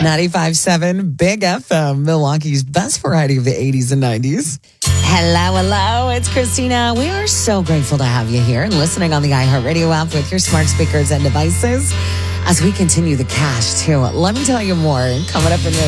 95.7 Big FM, Milwaukee's best variety of the 80s and 90s. Hello. It's Christina. We are so grateful to have you here and listening on the iHeartRadio app with your smart speakers and devices as we continue the cash, too. Let me tell you more coming up in the